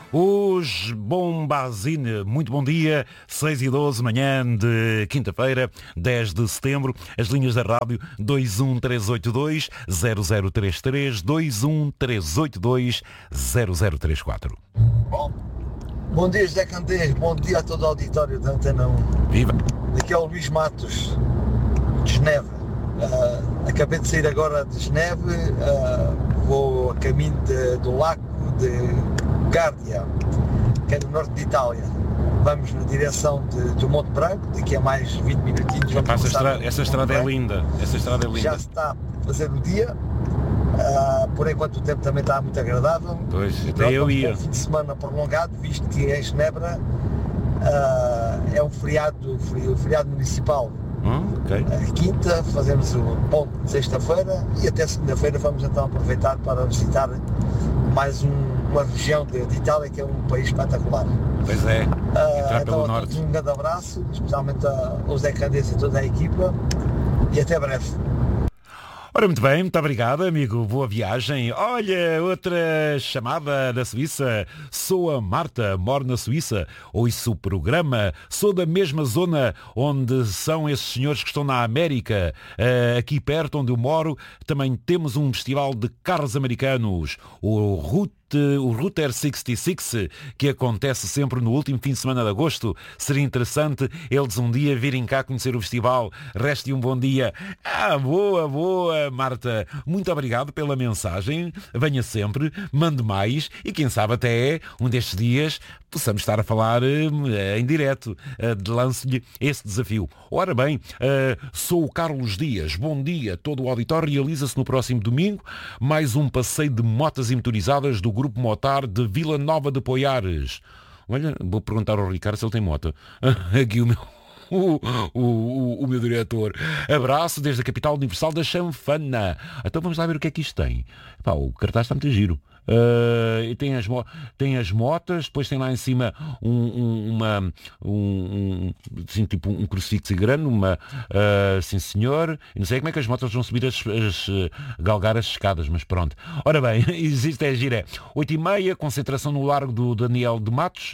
Os Bombazine, muito bom dia, 6h12, manhã de quinta-feira, 10 de setembro, as linhas da rádio 21382-0033, 21382-0034. Bom dia, José Candeias, bom dia a todo o auditório da Antena 1. Viva! Daqui é o Luís Matos, de Geneve. Acabei de sair agora de Geneve, vou a caminho do lago de Gardia, que é no norte de Itália. Vamos na direção do Monte Branco, daqui a mais 20 minutinhos vamos essa estrada é linda, já está a fazer o dia, por enquanto o tempo também está muito agradável. Pois, até eu ia. Um fim de semana prolongado, visto que em Genebra é um feriado municipal. Okay. Quinta, fazemos o ponto de sexta-feira e até segunda-feira vamos então aproveitar para visitar mais uma região de Itália, que é um país espetacular. Pois é, entrar então pelo norte. Um grande abraço, especialmente ao Zé Candeias e toda a equipa, e até breve. Ora, muito bem, muito obrigado, amigo. Boa viagem. Olha, outra chamada da Suíça. Sou a Marta, moro na Suíça. Ouço o programa. Sou da mesma zona onde são esses senhores que estão na América. Aqui perto onde eu moro também temos um festival de carros americanos. O Router 66, que acontece sempre no último fim de semana de agosto. Seria interessante eles um dia virem cá conhecer o festival. Reste um bom dia. Boa, Marta. Muito obrigado pela mensagem. Venha sempre, mande mais e quem sabe até um destes dias possamos estar a falar em direto. Lance-lhe esse desafio. Ora bem, sou o Carlos Dias. Bom dia. Todo o auditório realiza-se no próximo domingo. Mais um passeio de motas e motorizadas do Grupo Motar de Vila Nova de Poiares. Olha, vou perguntar ao Ricardo se ele tem moto. Aqui o meu diretor. Abraço desde a capital universal da chanfana. Então vamos lá ver o que é que isto tem. Pá, o cartaz está muito giro. E tem as motas, depois tem lá em cima assim, tipo um crucifixo grande, sim senhor, e não sei como é que as motas vão subir galgar as escadas, mas pronto. Ora bem, existe a gira 8h30, concentração no Largo do Daniel de Matos.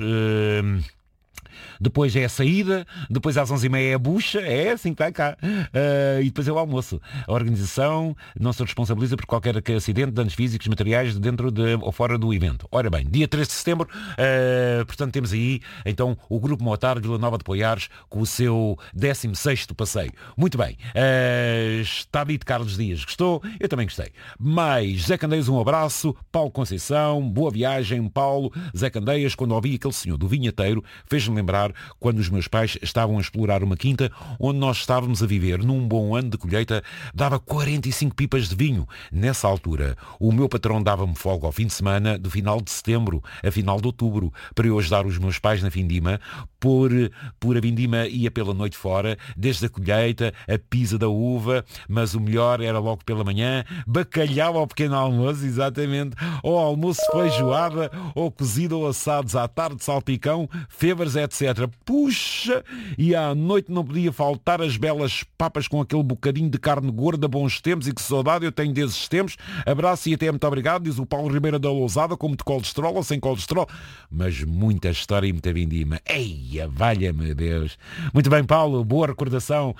Depois é a saída, depois às 11h30 é a bucha, é assim que está cá. E depois é o almoço. A organização não se responsabiliza por qualquer acidente, danos físicos, materiais dentro ou fora do evento. Ora bem, dia 3 de setembro, portanto temos aí então o Grupo Motar de Vila Nova de Poiares com o seu 16º passeio. Muito bem, está dito Carlos Dias, gostou? Eu também gostei. Mais Zé Candeias, um abraço. Paulo Conceição, boa viagem, Paulo. Zé Candeias, quando ouvi aquele senhor do vinheteiro, fez-me lembrar quando os meus pais estavam a explorar uma quinta onde nós estávamos a viver. Num bom ano de colheita dava 45 pipas de vinho. Nessa altura o meu patrão dava-me folga ao fim de semana do final de setembro a final de outubro para eu ajudar os meus pais na vindima. Por a vindima ia pela noite fora, desde a colheita, a pisa da uva, mas o melhor era logo pela manhã, bacalhau ao pequeno almoço, exatamente, ou almoço feijoada, ou cozido ou assados, à tarde salpicão, febras, etc. Puxa! E à noite não podia faltar as belas papas com aquele bocadinho de carne gorda, bons tempos, e que saudade eu tenho desses tempos. Abraço e até muito obrigado, diz o Paulo Ribeiro da Lousada, com muito colesterol ou sem colesterol, mas muita história e muita vindima. Eia, valha-me Deus. Muito bem, Paulo, boa recordação.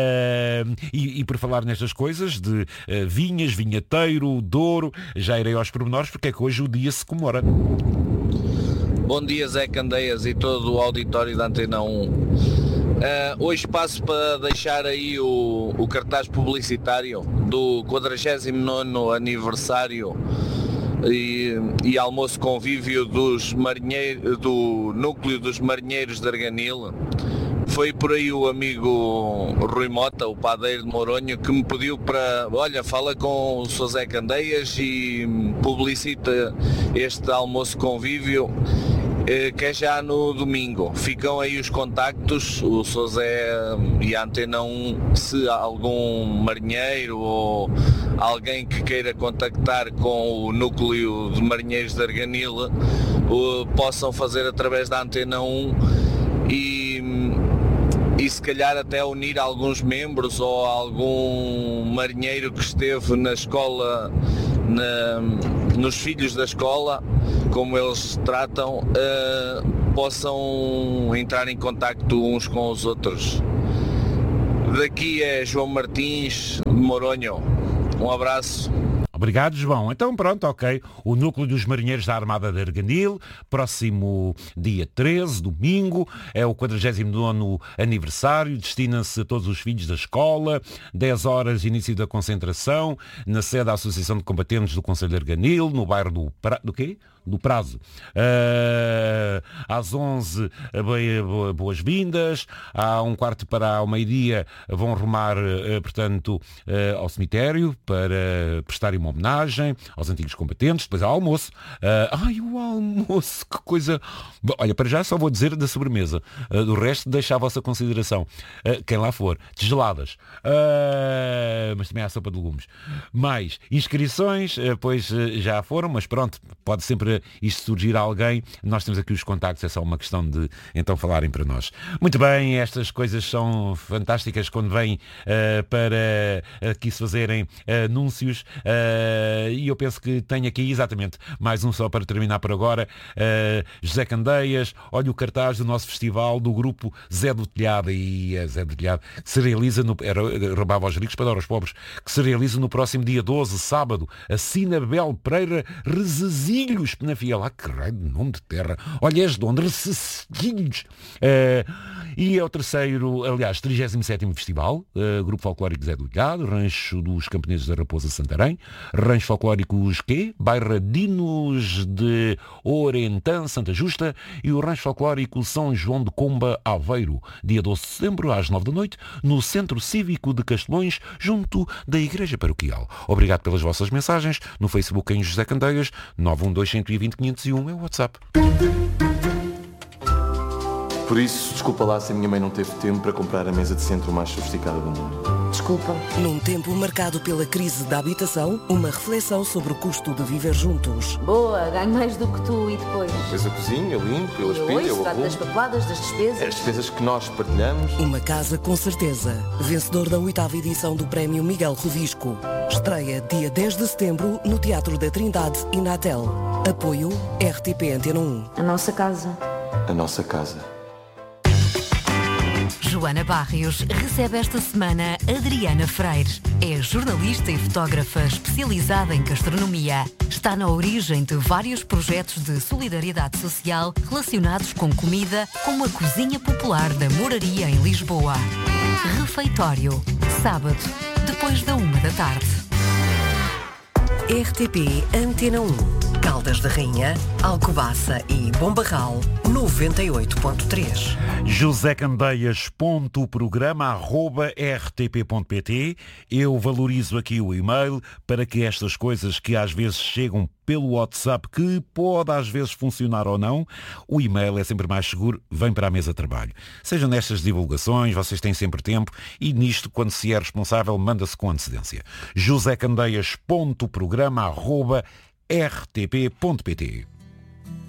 E por falar nestas coisas de vinhas, vinheteiro, Douro, já irei aos pormenores, porque é que hoje o dia se comemora. Bom dia, Zé Candeias e todo o auditório da Antena 1. Hoje passo para deixar aí o cartaz publicitário do 49º aniversário e almoço convívio do Núcleo dos Marinheiros de Arganil. Foi por aí o amigo Rui Mota, o padeiro de Mouronho, que me pediu para, olha, fala com o Sr. Zé Candeias e publicita este almoço convívio, que é já no domingo. Ficam aí os contactos, o Sr. Zé e a Antena 1, se algum marinheiro ou alguém que queira contactar com o Núcleo de Marinheiros de Arganil, possam fazer através da Antena 1 e se calhar até unir alguns membros ou algum marinheiro que esteve na escola, nos filhos da escola, como eles tratam, possam entrar em contacto uns com os outros. Daqui é João Martins de Moronho. Um abraço. Obrigado, João. Então pronto, ok. O Núcleo dos Marinheiros da Armada de Arganil, próximo dia 13, domingo, é o 49º aniversário, destina-se a todos os filhos da escola, 10 horas início da concentração, na sede da Associação de Combatentes do Conselho de Arganil, no bairro do Prazo. Às 11, boas-vindas. Há um quarto para ao meio-dia vão rumar, portanto, ao cemitério para prestarem uma homenagem aos antigos combatentes. Depois há almoço. O almoço, que coisa... Olha, para já só vou dizer da sobremesa. Do resto, deixa à vossa consideração. Quem lá for. Desgeladas. Mas também há sopa de legumes. Mais inscrições, pois já foram, mas pronto, pode sempre isto surgir a alguém. Nós temos aqui os contactos, é só uma questão de então falarem para nós. Muito bem, estas coisas são fantásticas quando vêm para aqui se fazerem anúncios, e eu penso que tenho aqui exatamente mais um só para terminar por agora. José Candeias, olha o cartaz do nosso festival do grupo Zé do Telhado, e é Zé do Telhado, que se realiza roubava aos ricos para dar aos pobres, que se realiza no próximo dia 12, sábado. Assina Bel Pereira Rezazilhos, na Fiel. Que raio de nome de terra. Olha, és de onde? Rezazilhos. E é o terceiro, aliás, 37º Festival, Grupo Folclórico Zé do Telhado, Rancho dos Camponeses da Raposa Santarém, Rancho Folclóricos Bairradinos de Orentã, Santa Justa, e o Rancho Folclórico São João de Comba, Aveiro, dia 12 de setembro, às 9 da noite, no Centro Cívico de Castelões, junto da Igreja Paroquial. Obrigado pelas vossas mensagens, no Facebook em José Candeias, 912-120-501 é o WhatsApp. Por isso, desculpa lá se a minha mãe não teve tempo para comprar a mesa de centro mais sofisticada do mundo. Desculpa. Num tempo marcado pela crise da habitação, uma reflexão sobre o custo de viver juntos. Boa, ganho mais do que tu e depois. Depois a cozinha, eu limpo, eu aspiro, eu arrumo. Das papeladas, das despesas. As despesas que nós partilhamos. Uma casa com certeza. Vencedor da 8ª edição do Prémio Miguel Rovisco. Estreia dia 10 de setembro no Teatro da Trindade e na Atel. Apoio RTP Antena 1. A nossa casa. A nossa casa. Joana Barrios recebe esta semana Adriana Freire. É jornalista e fotógrafa especializada em gastronomia. Está na origem de vários projetos de solidariedade social relacionados com comida, como a Cozinha Popular da Moraria em Lisboa. Refeitório, sábado, depois da 1 da tarde. RTP Antena 1. Caldas da Rainha, Alcobaça e Bom Barral, 98.3. josecandeias.programa@rtp.pt. Eu valorizo aqui o e-mail para que estas coisas que às vezes chegam pelo WhatsApp, que pode às vezes funcionar ou não, o e-mail é sempre mais seguro, vem para a mesa de trabalho. Sejam nestas divulgações, vocês têm sempre tempo, e nisto, quando se é responsável, manda-se com antecedência. josecandeias.programa@rtp.pt.